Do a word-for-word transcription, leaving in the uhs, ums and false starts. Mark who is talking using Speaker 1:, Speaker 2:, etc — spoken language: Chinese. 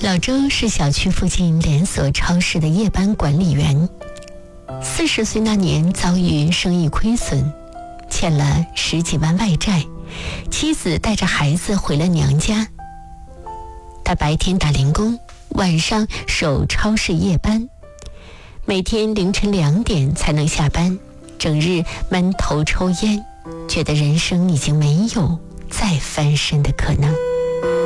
Speaker 1: 老周是小区附近连锁超市的夜班管理员。四十岁那年遭遇生意亏损，欠了十几万外债，妻子带着孩子回了娘家。他白天打零工，晚上守超市夜班，每天凌晨两点才能下班，整日闷头抽烟，觉得人生已经没有再翻身的可能。